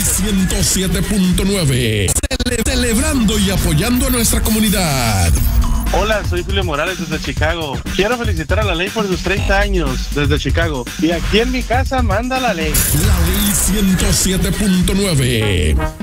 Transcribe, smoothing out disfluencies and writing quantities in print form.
107.9. Celebrando y apoyando a nuestra comunidad. Hola, soy Julio Morales desde Chicago. Quiero felicitar a la ley por sus 30 años desde Chicago. Y aquí en mi casa manda la ley. La ley 107.9.